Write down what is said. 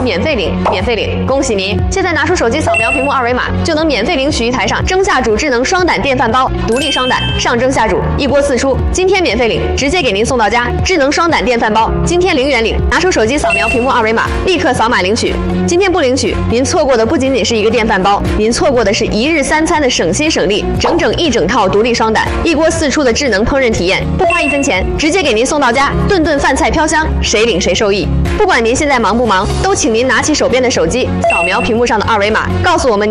免费领，免费领！恭喜您！现在拿出手机扫描屏幕二维码，就能免费领取一台上蒸下煮智能双胆电饭煲，独立双胆，上蒸下煮，一锅四出。今天免费领，直接给您送到家。智能双胆电饭煲，今天0元领！拿出手机扫描屏幕二维码，立刻扫码领取。今天不领取，您错过的不仅仅是一个电饭煲，您错过的是1日3餐的省心省力，整整一整套独立双胆，一锅四出的智能烹饪体验，不花1分钱，直接给您送到家，顿顿饭菜飘香，谁领谁受益。不管您现在忙不忙，都请您拿起手边的手机，扫描屏幕上的二维码，告诉我们